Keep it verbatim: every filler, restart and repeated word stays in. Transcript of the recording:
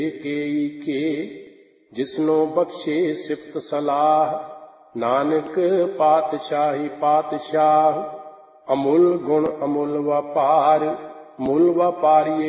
केई के जिसनो बख्शे सिफत सलाह, नानक पातशाही पातशाह। अमुल गुण अमुल वपार, मुल वपारिये